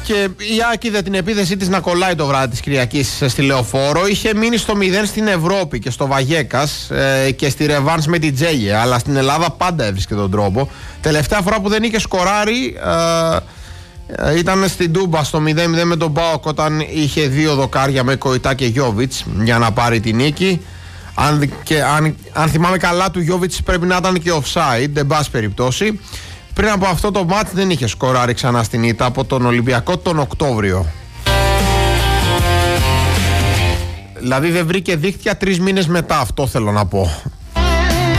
Και η ΑΕΚ είδε την επίθεσή της να κολλάει το βράδυ της Κυριακής στη Λεωφόρο. Είχε μείνει στο 0 στην Ευρώπη και στο Βαγέκας και στη ρεβάνς με την Τζέγε. Αλλά στην Ελλάδα πάντα έβρισκε τον τρόπο. Τελευταία φορά που δεν είχε σκοράρει ήταν στην Τούμπα στο 0-0 με τον ΠΑΟΚ, όταν είχε 2 δοκάρια με Κοϊτά και Γιόβιτς για να πάρει την νίκη. Αν θυμάμαι καλά, του Γιόβιτς πρέπει να ήταν και offside, εν πάση περιπτώσει. Πριν από αυτό το μάτς δεν είχε σκοράρει ξανά στην ήττα από τον Ολυμπιακό τον Οκτώβριο. Δηλαδή δεν βρήκε δίχτυα 3 μήνες μετά, αυτό θέλω να πω.